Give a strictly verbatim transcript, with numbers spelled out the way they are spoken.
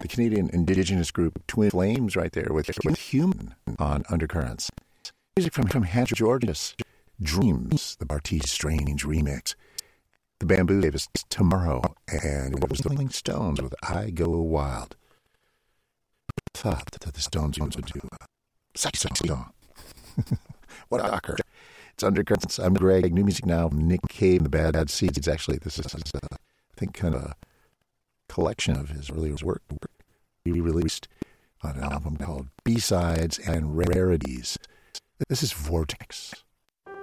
the Canadian Indigenous group Twin Flames right there with, with Human on Undercurrents. Music from, from Hans Georges, Dreams, the Bartiz Strange remix. The Bamboo gave us Tomorrow, and it was the Rolling Stones with I Go Wild. I thought that the Stones would do a sexy song. What a rocker. It's Undercurrents. I'm Greg. New music now from Nick Cave and the Bad Bad Seeds. Actually, this is, uh, I think, kind of a collection of his earlier work. He released on an album called B-Sides and Rarities. This is Vortex.